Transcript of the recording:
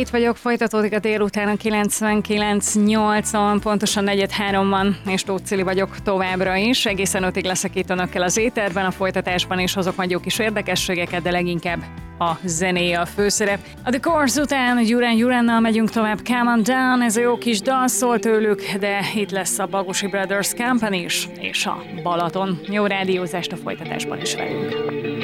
itt vagyok, folytatódik a délután a 99.8-on, pontosan 4:03-ban, és Tóth Cili vagyok továbbra is. Egészen 5-ig leszek itt önökkel az éterben, a folytatásban is hozok majd jó kis érdekességeket, de leginkább a zenéje a főszerep. A The Course után Duran Durannal megyünk tovább, Come On Down, ez a jó kis dal szól tőlük, de itt lesz a Bagosi Brothers Company is, és a Balaton. Jó rádiózást a folytatásban is velünk.